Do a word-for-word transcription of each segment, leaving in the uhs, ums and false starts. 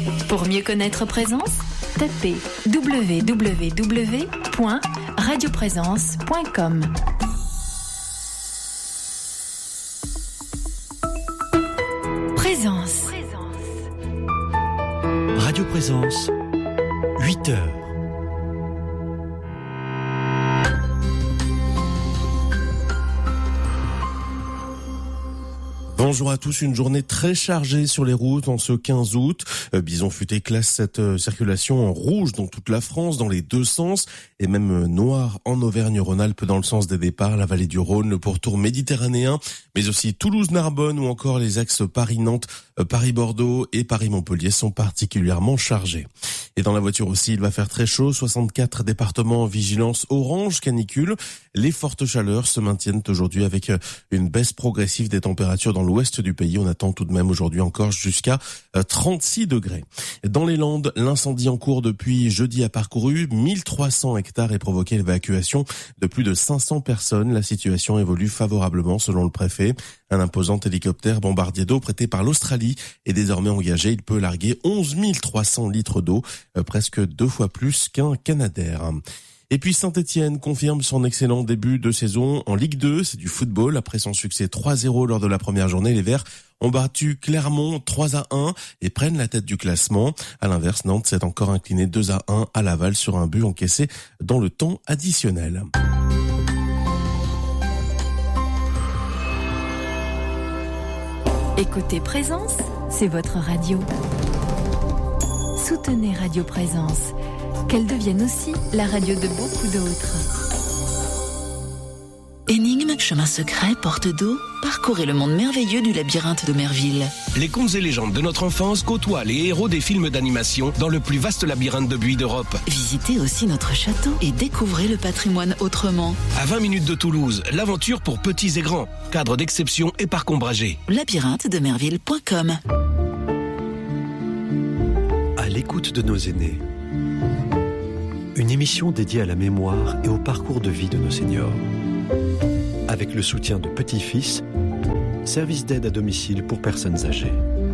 Pour mieux connaître Présence, tapez w w w point radio présence point com. Présence. Radio Présence, huit heures. Bonjour à tous, une journée très chargée sur les routes en ce quinze août. Euh, Bison Futé classe cette euh, circulation en rouge dans toute la France, dans les deux sens, et même euh, noir en Auvergne-Rhône-Alpes dans le sens des départs, la vallée du Rhône, le pourtour méditerranéen, mais aussi Toulouse-Narbonne ou encore les axes Paris-Nantes, euh, Paris-Bordeaux et Paris-Montpellier sont particulièrement chargés. Et dans la voiture aussi, il va faire très chaud, soixante-quatre départements en vigilance orange canicule. Les fortes chaleurs se maintiennent aujourd'hui avec euh, une baisse progressive des températures dans l'ouest du pays. On attend tout de même aujourd'hui encore jusqu'à trente-six degrés. Dans les Landes, l'incendie en cours depuis jeudi a parcouru mille trois cents hectares et provoqué l'évacuation de plus de cinq cents personnes. La situation évolue favorablement selon le préfet. Un imposant hélicoptère bombardier d'eau prêté par l'Australie est désormais engagé. Il peut larguer onze mille trois cents litres d'eau, presque deux fois plus qu'un Canadair. Et puis Saint-Etienne confirme son excellent début de saison en Ligue deux, c'est du football. Après son succès trois zéro lors de la première journée, les Verts ont battu Clermont trois à un et prennent la tête du classement. À l'inverse, Nantes s'est encore incliné deux à un à Laval sur un but encaissé dans le temps additionnel. Écoutez Présence, c'est votre radio. Soutenez Radio Présence, qu'elle devienne aussi la radio de beaucoup d'autres. Énigmes, chemins secrets, portes d'eau, parcourez le monde merveilleux du labyrinthe de Merville. Les contes et légendes de notre enfance côtoient les héros des films d'animation dans le plus vaste labyrinthe de buis d'Europe. Visitez aussi notre château et découvrez le patrimoine autrement. À vingt minutes de Toulouse, l'aventure pour petits et grands. Cadre d'exception et parc ombragé. labyrinthe de merville point com. À l'écoute de nos aînés. Une émission dédiée à la mémoire et au parcours de vie de nos seniors. Avec le soutien de Petit-Fils, service d'aide à domicile pour personnes âgées.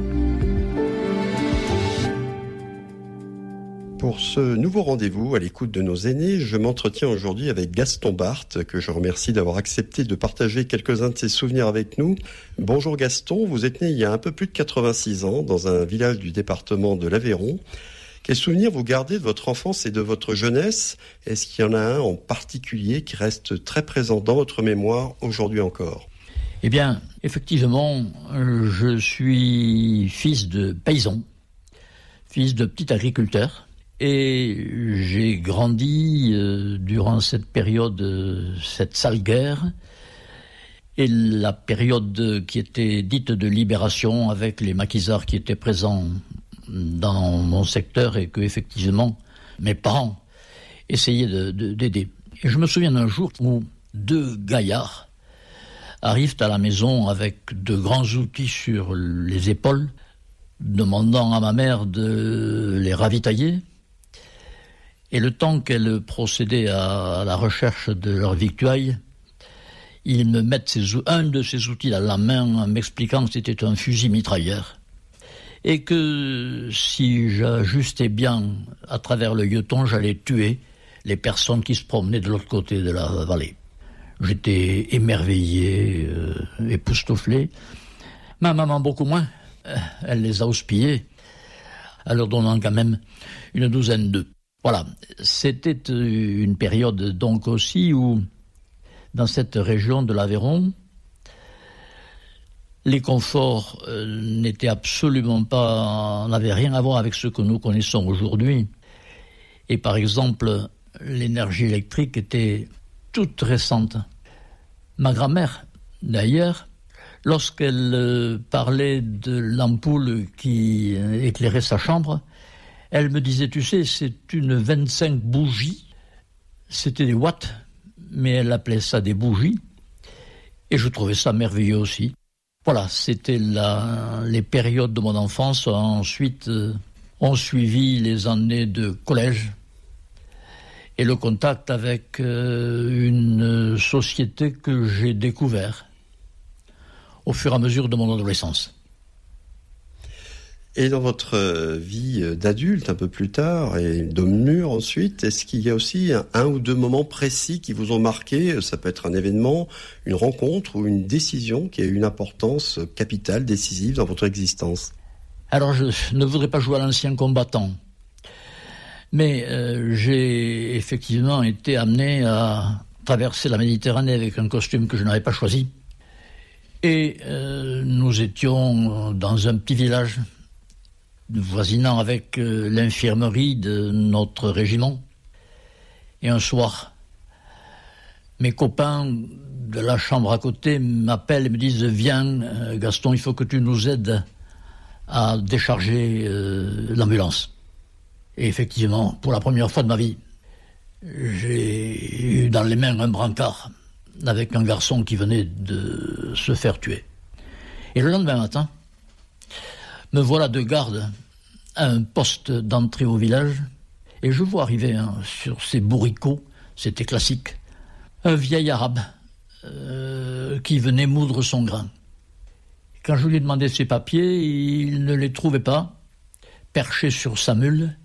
Pour ce nouveau rendez-vous à l'écoute de nos aînés, je m'entretiens aujourd'hui avec Gaston Barthes, que je remercie d'avoir accepté de partager quelques-uns de ses souvenirs avec nous. Bonjour Gaston, vous êtes né il y a un peu plus de quatre-vingt-six ans dans un village du département de l'Aveyron. Quels souvenirs vous gardez de votre enfance et de votre jeunesse ? Est-ce qu'il y en a un en particulier qui reste très présent dans votre mémoire aujourd'hui encore ? Eh bien, effectivement, je suis fils de paysan, fils de petit agriculteur, et j'ai grandi euh, durant cette période, euh, cette sale guerre, et la période qui était dite de libération avec les maquisards qui étaient présents dans mon secteur et que effectivement mes parents essayaient de, de, d'aider. Et je me souviens d'un jour où deux gaillards arrivent à la maison avec de grands outils sur les épaules, demandant à ma mère de les ravitailler. Et le temps qu'elle procédait à la recherche de leur victuailles, ils me mettent ces, un de ces outils à la main en m'expliquant que c'était un fusil mitrailleur. Et que si j'ajustais bien à travers le gueuton, j'allais tuer les personnes qui se promenaient de l'autre côté de la vallée. J'étais émerveillé, euh, époustouflé. Ma maman beaucoup moins. Elle les a houspillés, en leur donnant quand même une douzaine d'œufs. Voilà, c'était une période donc aussi où, dans cette région de l'Aveyron, les conforts euh, n'étaient absolument pas, n'avaient rien à voir avec ce que nous connaissons aujourd'hui. Et par exemple, l'énergie électrique était toute récente. Ma grand-mère, d'ailleurs, lorsqu'elle euh, parlait de l'ampoule qui éclairait sa chambre, elle me disait, tu sais, c'est une vingt-cinq bougies. C'était des watts, mais elle appelait ça des bougies. Et je trouvais ça merveilleux aussi. Voilà, c'était la, les périodes de mon enfance. Ensuite, euh, ont suivi les années de collège et le contact avec euh, une société que j'ai découvert au fur et à mesure de mon adolescence. Et dans votre vie d'adulte, un peu plus tard, et d'homme mûr ensuite, est-ce qu'il y a aussi un, un ou deux moments précis qui vous ont marqué? Ça peut être un événement, une rencontre ou une décision qui a eu une importance capitale, décisive dans votre existence. Alors, je ne voudrais pas jouer à l'ancien combattant, mais euh, j'ai effectivement été amené à traverser la Méditerranée avec un costume que je n'avais pas choisi. Et euh, nous étions dans un petit village voisinant avec euh, l'infirmerie de notre régiment. Et un soir, mes copains de la chambre à côté m'appellent et me disent « Viens, euh, Gaston, il faut que tu nous aides à décharger euh, l'ambulance. » Et effectivement, pour la première fois de ma vie, j'ai eu dans les mains un brancard avec un garçon qui venait de se faire tuer. Et le lendemain matin, me voilà de garde à un poste d'entrée au village, et je vois arriver hein, sur ces bourricots, c'était classique, un vieil arabe euh, qui venait moudre son grain. Quand je lui ai demandé ses papiers, il ne les trouvait pas, perché sur sa mule,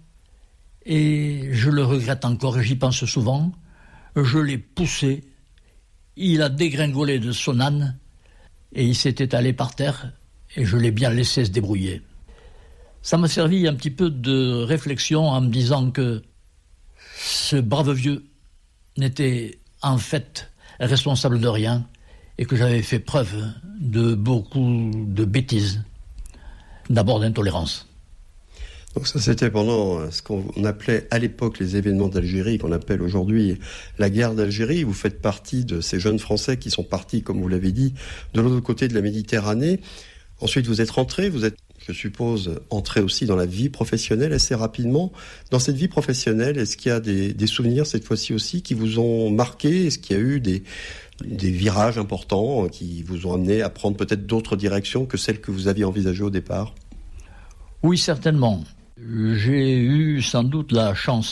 et je le regrette encore, et j'y pense souvent. Je l'ai poussé, il a dégringolé de son âne, et il s'est étalé par terre, et je l'ai bien laissé se débrouiller. Ça m'a servi un petit peu de réflexion en me disant que ce brave vieux n'était en fait responsable de rien, et que j'avais fait preuve de beaucoup de bêtises, d'abord d'intolérance. Donc ça, c'était pendant ce qu'on appelait à l'époque les événements d'Algérie, qu'on appelle aujourd'hui la guerre d'Algérie. Vous faites partie de ces jeunes Français qui sont partis, comme vous l'avez dit, de l'autre côté de la Méditerranée. Ensuite, vous êtes rentré, vous êtes, je suppose, entré aussi dans la vie professionnelle assez rapidement. Dans cette vie professionnelle, est-ce qu'il y a des, des souvenirs, cette fois-ci aussi, qui vous ont marqué? Est-ce qu'il y a eu des, des virages importants qui vous ont amené à prendre peut-être d'autres directions que celles que vous aviez envisagées au départ? Oui, certainement. J'ai eu sans doute la chance,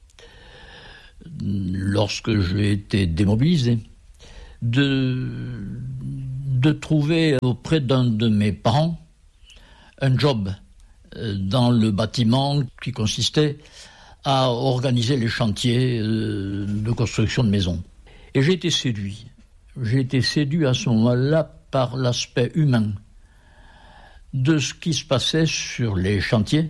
lorsque j'ai été démobilisé, de, de trouver auprès d'un de mes parents un job dans le bâtiment qui consistait à organiser les chantiers de construction de maisons. Et j'ai été séduit. J'ai été séduit à ce moment-là par l'aspect humain de ce qui se passait sur les chantiers,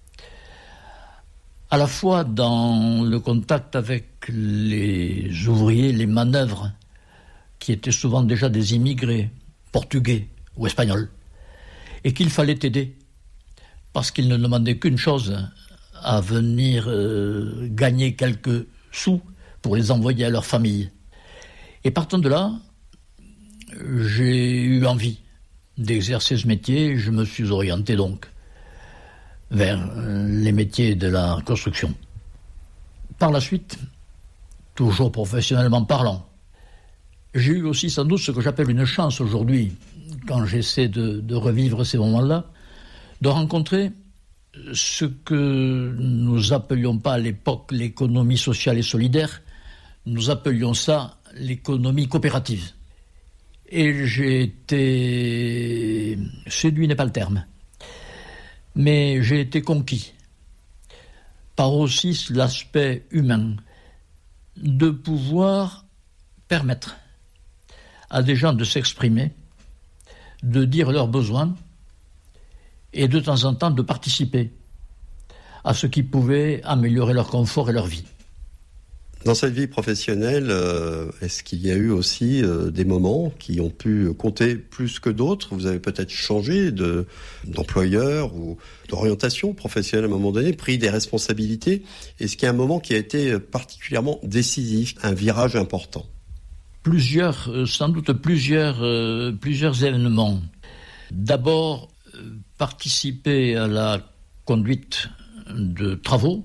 à la fois dans le contact avec les ouvriers, les manœuvres, qui étaient souvent déjà des immigrés portugais ou espagnols, et qu'il fallait aider, parce qu'ils ne demandaient qu'une chose, à venir euh, gagner quelques sous pour les envoyer à leur famille. Et partant de là, j'ai eu envie d'exercer ce métier. Je me suis orienté donc vers les métiers de la construction. Par la suite, toujours professionnellement parlant, j'ai eu aussi sans doute ce que j'appelle une chance aujourd'hui, quand j'essaie de, de revivre ces moments-là, de rencontrer ce que nous appelions pas à l'époque l'économie sociale et solidaire, nous appelions ça l'économie coopérative. Et j'ai été séduit n'est pas le terme, mais j'ai été conquis par aussi l'aspect humain de pouvoir permettre à des gens de s'exprimer, de dire leurs besoins et de temps en temps de participer à ce qui pouvait améliorer leur confort et leur vie. Dans cette vie professionnelle, euh, est-ce qu'il y a eu aussi euh, des moments qui ont pu compter plus que d'autres? Vous avez peut-être changé de, d'employeur ou d'orientation professionnelle à un moment donné, pris des responsabilités. Est-ce qu'il y a un moment qui a été particulièrement décisif, un virage important? Plusieurs, euh, sans doute plusieurs, euh, plusieurs événements. D'abord, euh, participer à la conduite de travaux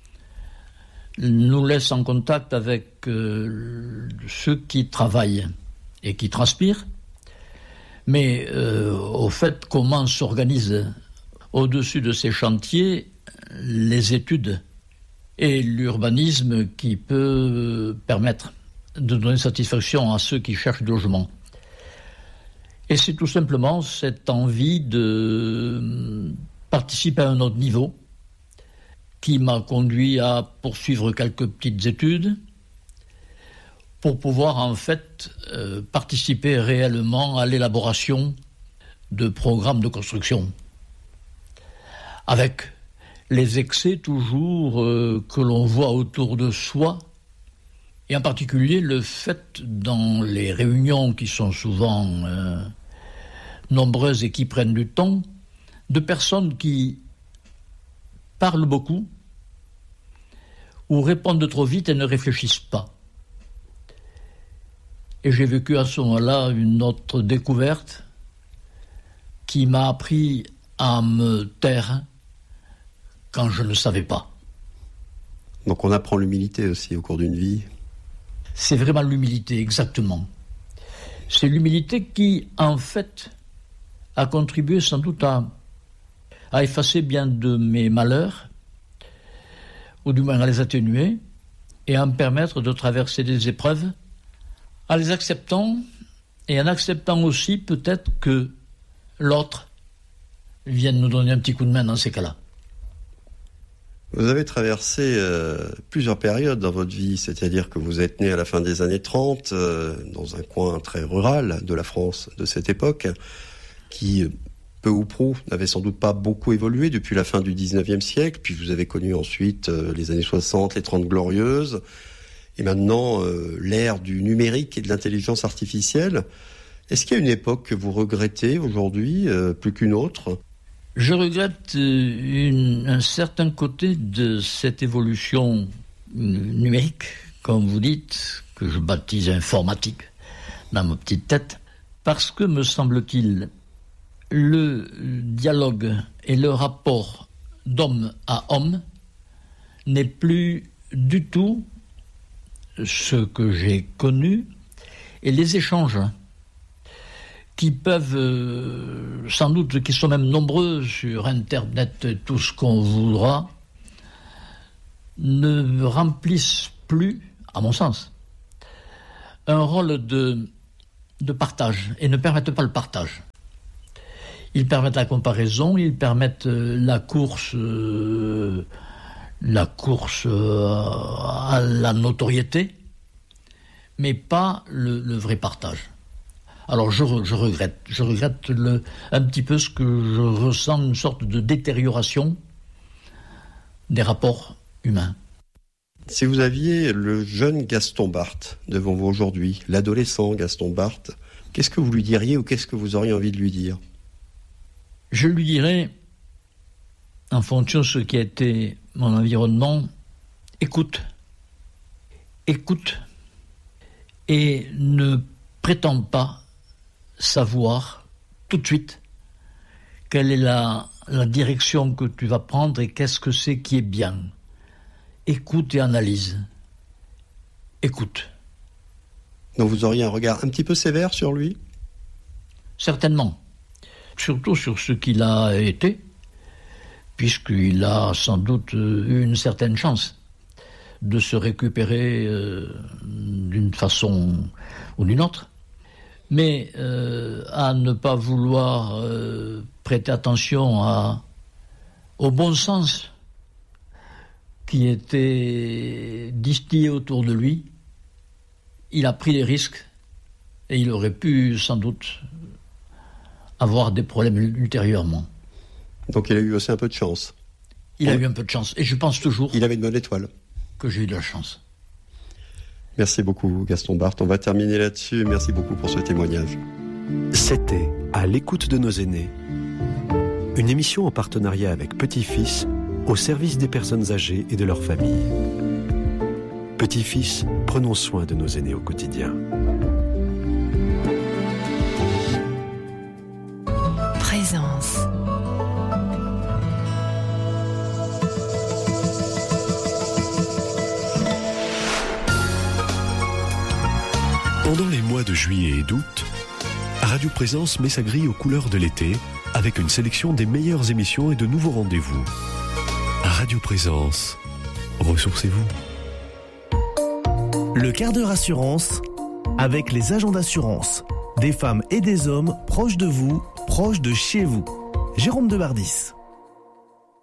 nous laisse en contact avec euh, ceux qui travaillent et qui transpirent, mais euh, au fait comment s'organisent au-dessus de ces chantiers les études et l'urbanisme qui peut permettre de donner satisfaction à ceux qui cherchent du logement. Et c'est tout simplement cette envie de participer à un autre niveau qui m'a conduit à poursuivre quelques petites études pour pouvoir en fait euh, participer réellement à l'élaboration de programmes de construction, avec les excès toujours euh, que l'on voit autour de soi, et en particulier le fait dans les réunions qui sont souvent euh, nombreuses et qui prennent du temps, de personnes qui parlent beaucoup ou répondent trop vite et ne réfléchissent pas. Et j'ai vécu à ce moment-là une autre découverte qui m'a appris à me taire quand je ne savais pas. Donc on apprend l'humilité aussi au cours d'une vie. C'est vraiment l'humilité, exactement. C'est l'humilité qui, en fait, a contribué sans doute à, à effacer bien de mes malheurs, ou du moins à les atténuer, et à me permettre de traverser des épreuves, en les acceptant, et en acceptant aussi peut-être que l'autre vienne nous donner un petit coup de main dans ces cas-là. Vous avez traversé euh, plusieurs périodes dans votre vie, c'est-à-dire que vous êtes né à la fin des années trente, euh, dans un coin très rural de la France de cette époque, qui, peu ou prou, n'avait sans doute pas beaucoup évolué depuis la fin du dix-neuvième siècle, puis vous avez connu ensuite euh, les années soixante, les trente glorieuses, et maintenant euh, l'ère du numérique et de l'intelligence artificielle. Est-ce qu'il y a une époque que vous regrettez aujourd'hui, euh, plus qu'une autre ? Je regrette une, un certain côté de cette évolution numérique, comme vous dites, que je baptise informatique dans ma petite tête, parce que, me semble-t-il, le dialogue et le rapport d'homme à homme n'est plus du tout ce que j'ai connu, et les échanges qui peuvent, euh, sans doute, qui sont même nombreux sur Internet, tout ce qu'on voudra, ne remplissent plus, à mon sens, un rôle de, de partage, et ne permettent pas le partage. Ils permettent la comparaison, ils permettent la course, euh, la course euh, à la notoriété, mais pas le, le vrai partage. Alors je, je regrette, je regrette le, un petit peu ce que je ressens, une sorte de détérioration des rapports humains. Si vous aviez le jeune Gaston Barthes devant vous aujourd'hui, l'adolescent Gaston Barthes, qu'est-ce que vous lui diriez ou qu'est-ce que vous auriez envie de lui dire ? Je lui dirais, en fonction de ce qui a été mon environnement, écoute, écoute, et ne prétends pas savoir tout de suite quelle est la, la direction que tu vas prendre et qu'est-ce que c'est qui est bien. Écoute et analyse. Écoute. Donc vous auriez un regard un petit peu sévère sur lui ? Certainement. Surtout sur ce qu'il a été, puisqu'il a sans doute eu une certaine chance de se récupérer euh, d'une façon ou d'une autre. Mais euh, à ne pas vouloir euh, prêter attention à, au bon sens qui était distillé autour de lui, il a pris des risques et il aurait pu sans doute avoir des problèmes ultérieurement. Donc il a eu aussi un peu de chance. Il a eu un peu de chance et je pense toujours... Il avait une bonne étoile. ...que j'ai eu de la chance. Merci beaucoup Gaston Barthes. On va terminer là-dessus. Merci beaucoup pour ce témoignage. C'était À l'écoute de nos aînés, une émission en partenariat avec Petit-Fils au service des personnes âgées et de leurs familles. Petit-Fils, prenons soin de nos aînés au quotidien. Présence. Pendant les mois de juillet et d'août, Radio Présence met sa grille aux couleurs de l'été avec une sélection des meilleures émissions et de nouveaux rendez-vous. Radio Présence, ressourcez-vous. Le quart d'heure assurance avec les agents d'assurance. Des femmes et des hommes proches de vous, proches de chez vous. Jérôme Debardis.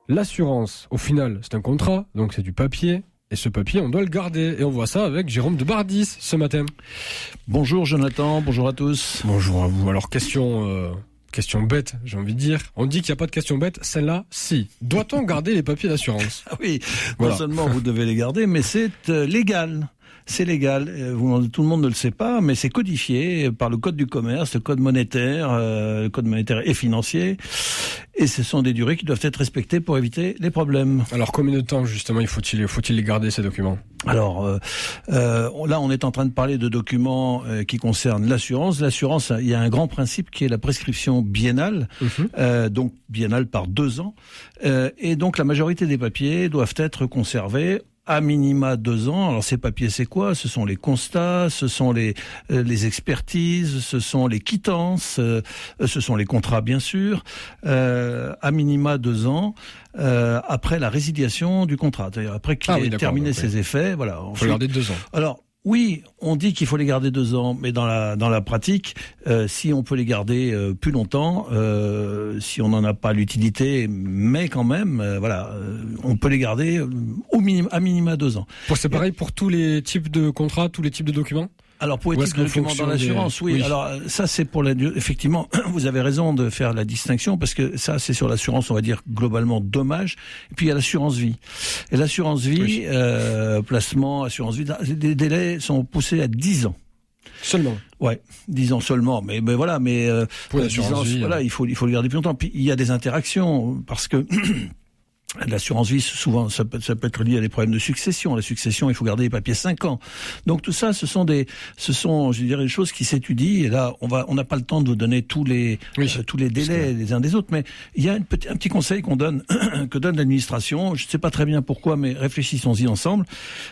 l'assurance, au final, c'est un contrat, donc c'est du papier. Et ce papier, on doit le garder. Et on voit ça avec Jérôme de Bardis ce matin. Bonjour Jonathan, bonjour à tous. Bonjour à vous. Alors, question... Euh... Question bête, j'ai envie de dire. On dit qu'il n'y a pas de question bête, celle-là, si. Doit-on garder les papiers d'assurance ? Ah oui, voilà. Non seulement vous devez les garder, mais c'est euh, légal. C'est légal. Vous, tout le monde ne le sait pas, mais c'est codifié par le code du commerce, le code monétaire, euh, le code monétaire et financier. Et ce sont des durées qui doivent être respectées pour éviter les problèmes. Alors, combien de temps, justement, il faut-il, faut-il les garder, ces documents ? Alors, euh, euh, là, on est en train de parler de documents euh, qui concernent l'assurance. L'assurance, il y a un grand principe qui est la prescription biennale, mmh. euh, donc biennale par deux ans. Euh, et donc, la majorité des papiers doivent être conservés à minima deux ans. Alors ces papiers, c'est quoi ? Ce sont les constats, ce sont les euh, les expertises, ce sont les quittances, euh, ce sont les contrats bien sûr. Euh, à minima deux ans euh, après la résiliation du contrat, c'est-à-dire après qu'il ah, oui, ait terminé oui. ses effets. Voilà. Il faut garder deux ans. Alors. Oui, on dit qu'il faut les garder deux ans, mais dans la dans la pratique, euh, si on peut les garder euh, plus longtemps, euh, si on n'en a pas l'utilité, mais quand même, euh, voilà, euh, on peut les garder euh, au minimum à minima deux ans. Pour c'est pareil pour tous les types de contrats, tous les types de documents. Alors pour les types de documents dans l'assurance, des... oui. oui. Alors ça c'est pour la effectivement, vous avez raison de faire la distinction parce que ça c'est sur l'assurance, on va dire globalement dommage. Et puis il y a l'assurance vie. Et l'assurance vie, oui. euh, placement, assurance vie, les délais sont poussés à dix ans. Seulement. Ouais, dix ans seulement. Mais, mais voilà, mais euh, pour l'assurance vie, voilà, hein. il faut il faut le garder plus longtemps. Puis il y a des interactions parce que. L'assurance vie, souvent, ça peut, ça peut être lié à des problèmes de succession. La succession, il faut garder les papiers cinq ans. Donc tout ça, ce sont des, ce sont, je dirais, des choses qui s'étudient. Et là, on va, on n'a pas le temps de vous donner tous les, oui, euh, tous les délais les uns des autres. Mais il y a une petit, un petit conseil qu'on donne, que donne l'administration. Je ne sais pas très bien pourquoi, mais réfléchissons-y ensemble.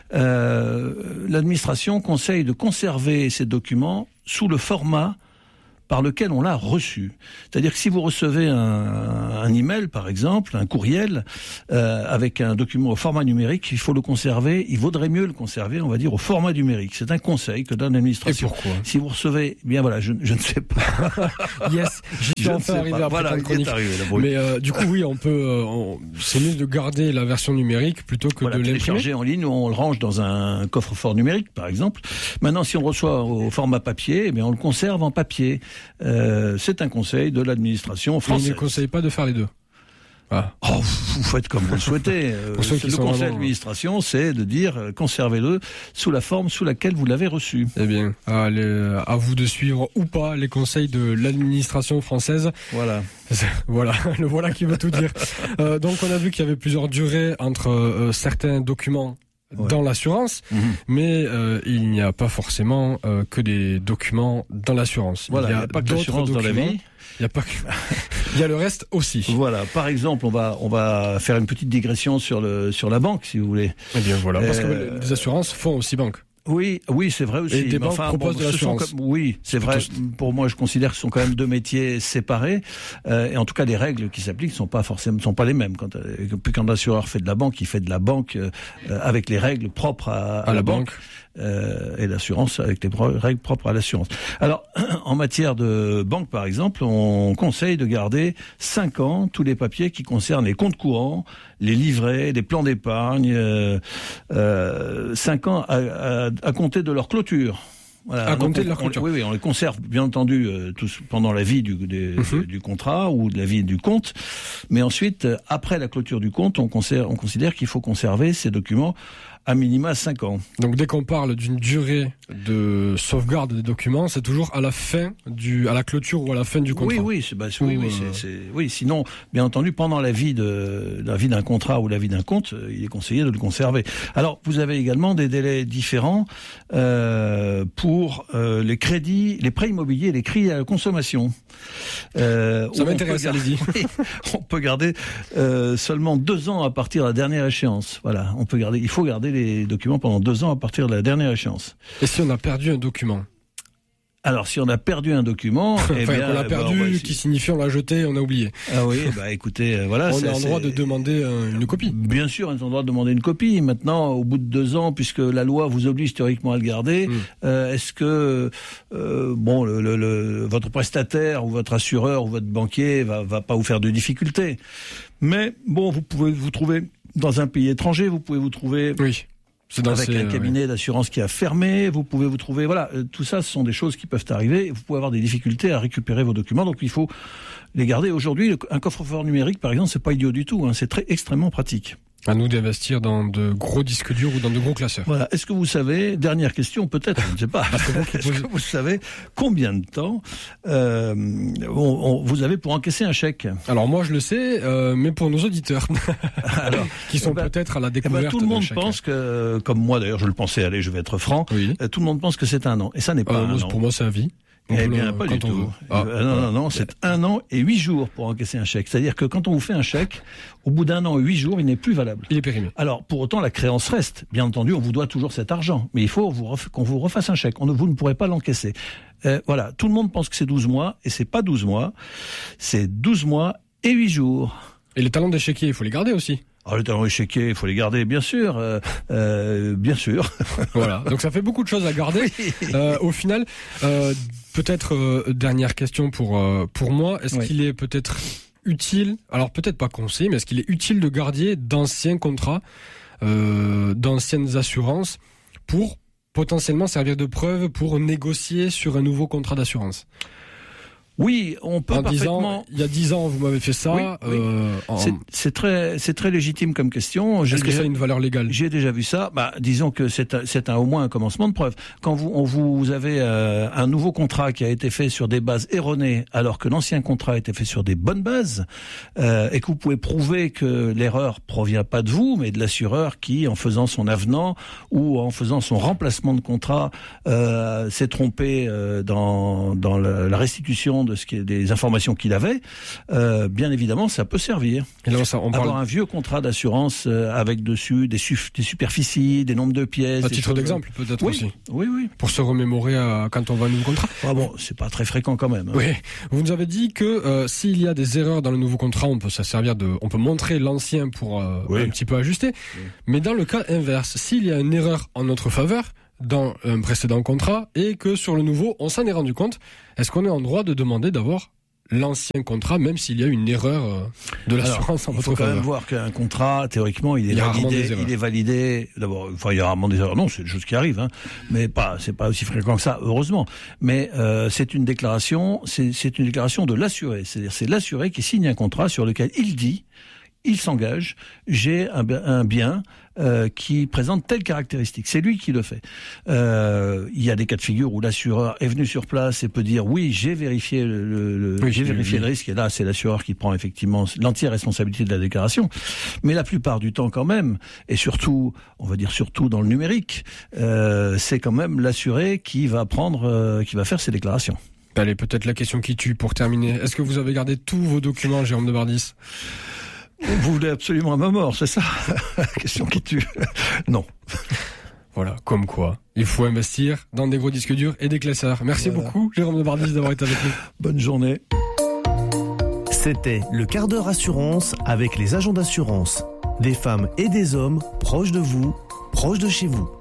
Euh, l'administration conseille de conserver ces documents sous le format par lequel on l'a reçu. C'est-à-dire que si vous recevez un, un email, par exemple, un courriel, euh, avec un document au format numérique, il faut le conserver, il vaudrait mieux le conserver, on va dire, au format numérique. C'est un conseil que donne l'administration. Et pourquoi ? Si vous recevez, eh bien voilà, je, je ne sais pas. Yes, je suis enfin arrivé après voilà, ton chronique. Arrivé, Mais euh, du coup, oui, on peut, euh, on, c'est mieux de garder la version numérique plutôt que voilà, de l'imprimer. En ligne, on le range dans un coffre-fort numérique, par exemple. Maintenant, si on reçoit au format papier, eh bien on le conserve en papier. Euh, c'est un conseil de l'administration française. Il ne conseille pas de faire les deux. Ah. Oh, vous faites comme vous le souhaitez. Euh, le conseil vraiment... d'administration, c'est de dire euh, conservez-le sous la forme sous laquelle vous l'avez reçu. Eh bien, à, les, à vous de suivre ou pas les conseils de l'administration française. Voilà. Voilà, le voilà qui veut tout dire. euh, donc, on a vu qu'il y avait plusieurs durées entre euh, certains documents. Ouais. Dans l'assurance, mmh. mais euh, il n'y a pas forcément euh, que des documents dans l'assurance. Voilà, il n'y a, a pas que l'assurance dans la vie. Il y a pas que... il y a le reste aussi. Voilà. Par exemple, on va on va faire une petite digression sur le sur la banque, si vous voulez. Eh bien voilà, euh... parce que les assurances font aussi banque. Oui, oui, c'est vrai aussi. Et des banques enfin, proposent bon, de l'assurance. Comme, oui, c'est vrai. Pour moi, je considère que ce sont quand même deux métiers séparés. Euh, et en tout cas, les règles qui s'appliquent sont pas forcément, sont pas les mêmes. Quand, euh, puis quand l'assureur fait de la banque, il fait de la banque euh, avec les règles propres à, à, à la, la banque. banque. Euh, et l'assurance avec les pro- règles propres à l'assurance. Alors, en matière de banque, par exemple, on conseille de garder cinq ans tous les papiers qui concernent les comptes courants, les livrets, les plans d'épargne, euh, euh, cinq ans à, à, à compter de leur clôture. Voilà, à compter on, de leur clôture. On, oui, oui, on les conserve bien entendu euh, tous pendant la vie du, des, mm-hmm. du contrat ou de la vie du compte, mais ensuite, euh, après la clôture du compte, on, conserve, on considère qu'il faut conserver ces documents à minima cinq ans. Donc dès qu'on parle d'une durée de sauvegarde des documents, c'est toujours à la fin du, à la clôture ou à la fin du contrat. Oui, oui, c'est, bah, oui, oui, euh... c'est, c'est, oui. Sinon, bien entendu, pendant la vie de, la vie d'un contrat ou la vie d'un compte, il est conseillé de le conserver. Alors, vous avez également des délais différents euh, pour euh, les crédits, les prêts immobiliers, les crédits à la consommation. Euh, Ça m'intéresse, allez-y. Oui, on peut garder euh, seulement deux ans à partir de la dernière échéance. Voilà, on peut garder. Il faut garder les documents pendant deux ans à partir de la dernière échéance. Et si on a perdu un document ? Alors, si on a perdu un document, eh enfin, bien, on l'a perdu, bah, qui signifie on l'a jeté, on a oublié. Ah oui, bah écoutez, euh, voilà. On c'est, a le droit c'est... de demander euh, une copie. Bien sûr, on a le droit de demander une copie. Maintenant, au bout de deux ans, puisque la loi vous oblige théoriquement à le garder, mmh. euh, est-ce que euh, bon, le, le, le, votre prestataire ou votre assureur ou votre banquier va, va pas vous faire de difficultés? Mais bon, vous pouvez vous trouver dans un pays étranger, vous pouvez vous trouver. Oui. C'est avec ces, un cabinet oui. d'assurance qui a fermé, vous pouvez vous trouver, voilà, euh, tout ça, ce sont des choses qui peuvent arriver. Vous pouvez avoir des difficultés à récupérer vos documents, donc il faut les garder. Aujourd'hui, un coffre-fort numérique, par exemple, c'est pas idiot du tout, hein, c'est très extrêmement pratique. À nous d'investir dans de gros disques durs ou dans de gros classeurs. Voilà. Est-ce que vous savez, dernière question peut-être, je ne sais pas, est-ce que vous savez combien de temps euh, on, on, vous avez pour encaisser un chèque? Alors moi je le sais, euh, mais pour nos auditeurs, alors, qui sont eh ben, peut-être à la découverte. Eh ben, tout le monde chèque. pense que, comme moi d'ailleurs je le pensais, allez je vais être franc, oui. tout le monde pense que c'est un an, et ça n'est pas euh, un moi, an. Pour moi c'est à vie. Eh bien, pas du tout. Ah, euh, non, non, non, c'est un an et huit jours pour encaisser un chèque. C'est-à-dire que quand on vous fait un chèque, au bout d'un an et huit jours, il n'est plus valable. Il est périmé. Alors, pour autant, la créance reste. Bien entendu, on vous doit toujours cet argent. Mais il faut vous ref... qu'on vous refasse un chèque. On ne, vous ne pourrez pas l'encaisser. Euh, voilà. Tout le monde pense que c'est douze mois, et c'est pas douze mois. C'est douze mois et huit jours. Et les talons d'échiquier, il faut les garder aussi. Alors, les talons échiquiers, il faut les garder, bien sûr, euh, euh, bien sûr. Voilà. Donc ça fait beaucoup de choses à garder. Oui. Euh, au final, euh, peut-être euh, dernière question pour euh, pour moi. Est-ce oui. qu'il est peut-être utile, alors peut-être pas conseillé, mais est-ce qu'il est utile de garder d'anciens contrats, euh, d'anciennes assurances pour potentiellement servir de preuve pour négocier sur un nouveau contrat d'assurance? Oui, on peut en parfaitement. Disant, il y a dix ans, vous m'avez fait ça. Oui, euh, oui. En... C'est, c'est très, c'est très légitime comme question. Est-ce j'ai que déjà, ça a une valeur légale? J'ai déjà vu ça. Bah, disons que c'est, un, c'est un, au moins un commencement de preuve. Quand vous, on, vous avez euh, un nouveau contrat qui a été fait sur des bases erronées, alors que l'ancien contrat a été fait sur des bonnes bases, euh, et que vous pouvez prouver que l'erreur provient pas de vous, mais de l'assureur qui, en faisant son avenant ou en faisant son remplacement de contrat, euh, s'est trompé euh, dans, dans la, la restitution de ce qui est des informations informations qu'il avait, euh, bien évidemment, ça peut servir. Et là, ça, on Avoir parle... un vieux contrat d'assurance euh, avec dessus des, suf- des superficies, des nombres de pièces. À titre choses... d'exemple, peut-être oui, aussi. Oui, oui. Pour se remémorer à, quand on va à un nouveau contrat. Ah bon, c'est pas très fréquent quand même. Hein. Oui. Vous nous avez dit que euh, s'il y a des erreurs dans le nouveau contrat, on peut se servir de, on peut montrer l'ancien pour euh, oui. un petit peu ajuster. Oui. Mais dans le cas inverse, s'il y a une erreur en notre faveur dans un précédent contrat et que sur le nouveau, on s'en est rendu compte, est-ce qu'on est en droit de demander d'avoir l'ancien contrat, même s'il y a une erreur de l'assurance en votre faveur? Il faut quand même voir qu'un contrat, théoriquement, il est il validé. Il est validé. D'abord, enfin, il y a rarement des erreurs. Non, c'est des choses qui arrivent, hein. Mais pas, c'est pas aussi fréquent que ça, heureusement. Mais euh, c'est une déclaration, c'est, c'est une déclaration de l'assuré. C'est-à-dire, c'est l'assuré qui signe un contrat sur lequel il dit, il s'engage, j'ai un, un bien euh, qui présente telle caractéristique. C'est lui qui le fait. Euh, il y a des cas de figure où l'assureur est venu sur place et peut dire oui, j'ai vérifié le, le oui, j'ai vérifié oui. le risque, et là c'est l'assureur qui prend effectivement l'entière responsabilité de la déclaration. Mais la plupart du temps quand même, et surtout, on va dire surtout dans le numérique, euh, c'est quand même l'assuré qui va prendre, euh, qui va faire ses déclarations. Allez, peut-être la question qui tue pour terminer. Est-ce que vous avez gardé tous vos documents, Jérôme de Bardis? Vous voulez absolument à ma mort, c'est ça? La question qui tue. Non. Voilà, comme quoi, il faut investir dans des gros disques durs et des classeurs. Merci voilà. beaucoup, Jérôme de Bardis, d'avoir été avec nous. Bonne journée. C'était le quart d'heure assurance avec les agents d'assurance. Des femmes et des hommes proches de vous, proches de chez vous.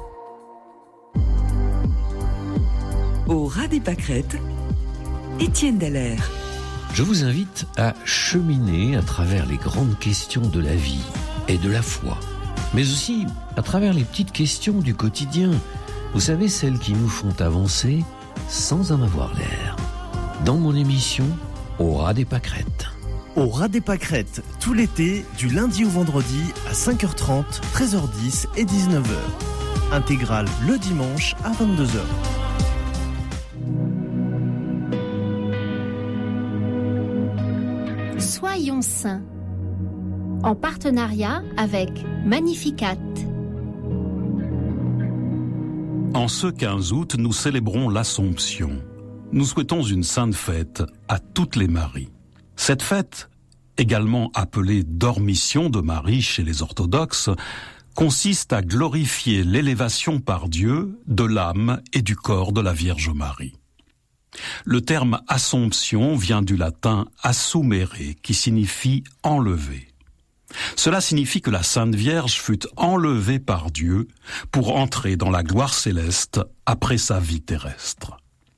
Au ras des pâquerettes, Étienne Dallaire. Je vous invite à cheminer à travers les grandes questions de la vie et de la foi, mais aussi à travers les petites questions du quotidien. Vous savez, celles qui nous font avancer sans en avoir l'air. Dans mon émission, Au ras des pâquerettes. Au ras des pâquerettes, tout l'été, du lundi au vendredi à cinq heures trente, treize heures dix et dix-neuf heures. Intégrale le dimanche à vingt-deux heures. Soyons saints, en partenariat avec Magnificat. En ce quinze août, nous célébrons l'Assomption. Nous souhaitons une sainte fête à toutes les Maries. Cette fête, également appelée Dormition de Marie chez les orthodoxes, consiste à glorifier l'élévation par Dieu de l'âme et du corps de la Vierge Marie. Le terme Assomption vient du latin assumere, qui signifie enlever. Cela signifie que la Sainte Vierge fut enlevée par Dieu pour entrer dans la gloire céleste après sa vie terrestre.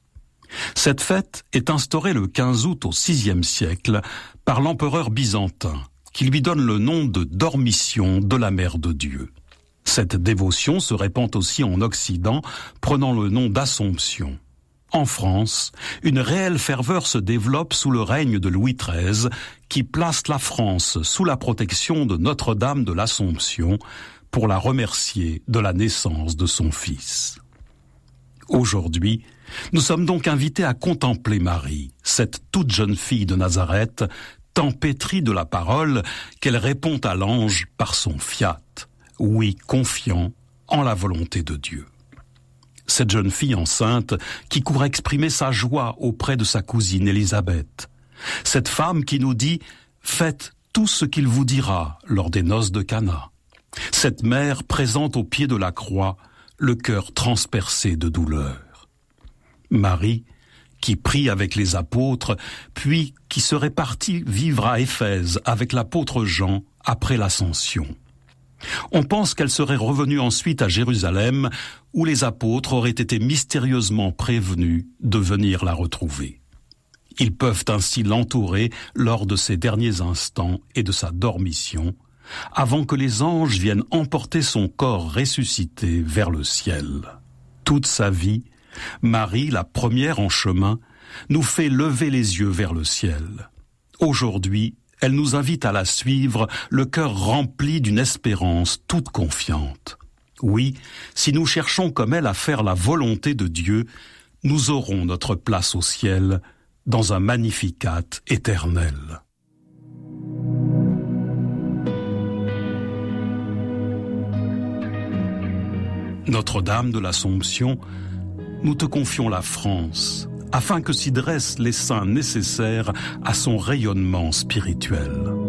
Cette fête est instaurée le quinze août au sixième siècle par l'empereur byzantin, qui lui donne le nom de Dormition de la Mère de Dieu. Cette dévotion se répand aussi en Occident, prenant le nom d'Assomption. En France, une réelle ferveur se développe sous le règne de Louis treize, qui place la France sous la protection de Notre-Dame de l'Assomption pour la remercier de la naissance de son fils. Aujourd'hui, nous sommes donc invités à contempler Marie, cette toute jeune fille de Nazareth, tant pétrie de la parole qu'elle répond à l'ange par son fiat, oui, confiant en la volonté de Dieu. Cette jeune fille enceinte qui court exprimer sa joie auprès de sa cousine Élisabeth. Cette femme qui nous dit « Faites tout ce qu'il vous dira lors des noces de Cana ». Cette mère présente au pied de la croix, le cœur transpercé de douleur. Marie, qui prie avec les apôtres, puis qui serait partie vivre à Éphèse avec l'apôtre Jean après l'Ascension. On pense qu'elle serait revenue ensuite à Jérusalem, où les apôtres auraient été mystérieusement prévenus de venir la retrouver. Ils peuvent ainsi l'entourer lors de ses derniers instants et de sa dormition, avant que les anges viennent emporter son corps ressuscité vers le ciel. Toute sa vie, Marie, la première en chemin, nous fait lever les yeux vers le ciel. Aujourd'hui, elle nous invite à la suivre, le cœur rempli d'une espérance toute confiante. Oui, si nous cherchons comme elle à faire la volonté de Dieu, nous aurons notre place au ciel dans un Magnificat éternel. Notre-Dame de l'Assomption, nous te confions la France, afin que s'y dressent les saints nécessaires à son rayonnement spirituel.